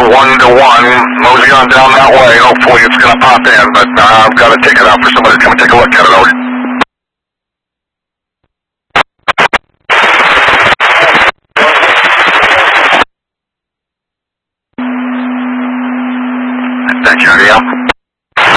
1 to 1. Mosey on down that way. Hopefully it's going to pop in, but I've got to take it out for somebody to come and take a look at it. Over. Thank you, yeah.